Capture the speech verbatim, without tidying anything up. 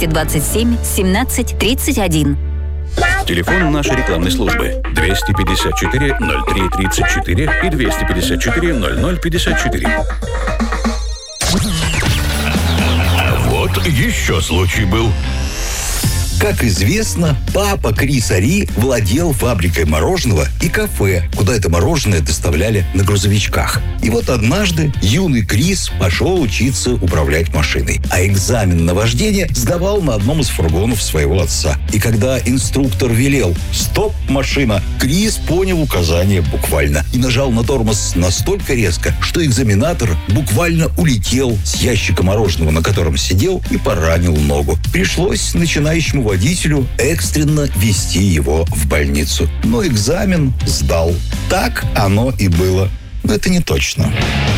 двести двадцать семь семнадцать тридцать один. Телефон нашей рекламной службы двести пятьдесят четыре ноль три тридцать четыре и двести пятьдесят четыре ноль ноль пятьдесят четыре. Вот еще случай был. Как известно, папа Криса Ри владел фабрикой мороженого и кафе, куда это мороженое доставляли на грузовичках. И вот однажды юный Крис пошел учиться управлять машиной, а экзамен на вождение сдавал на одном из фургонов своего отца. И когда инструктор велел «Стоп, машина!», Крис понял указание буквально и нажал на тормоз настолько резко, что экзаменатор буквально улетел с ящика мороженого, на котором сидел, и поранил ногу. Пришлось начинающему водителю экстренно везти его в больницу. Но экзамен сдал. Так оно и было. Но это не точно.